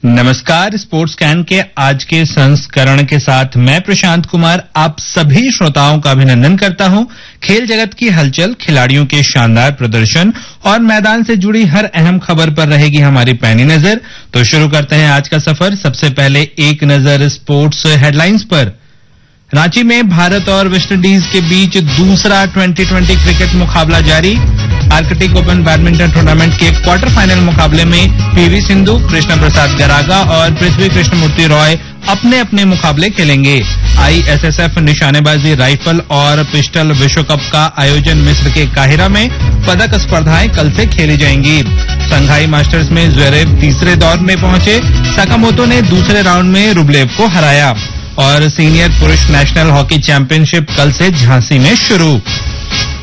नमस्कार। Sports scan के आज के संस्करण के साथ मैं प्रशांत कुमार आप सभी श्रोताओं का अभिनंदन करता हूं। खेल जगत की हलचल, खिलाड़ियों के शानदार प्रदर्शन और मैदान से जुड़ी हर अहम खबर पर रहेगी हमारी पैनी नजर। तो शुरू करते हैं आज का सफर। सबसे पहले एक नजर स्पोर्ट्स हेडलाइंस पर। रांची में भारत और वेस्टइंडीज के बीच दूसरा 2020 क्रिकेट मुकाबला जारी। आर्कटिक ओपन बैडमिंटन टूर्नामेंट के क्वार्टर फाइनल मुकाबले में पीवी सिंधु, कृष्ण प्रसाद गरागा और पृथ्वी कृष्णमूर्ति रॉय अपने अपने मुकाबले खेलेंगे। ISSF निशानेबाजी, राइफल और पिस्टल विश्व कप का आयोजन मिस्र के काहिरा में। पदक स्पर्धाएं कल से खेली जाएंगी। संघाई मास्टर्स में ज़्वेरेव तीसरे दौर में पहुंचे। साकामोतो ने दूसरे राउंड में रुब्लेव को हराया। और सीनियर पुरुष नेशनल हॉकी चैंपियनशिप कल से झांसी में शुरू।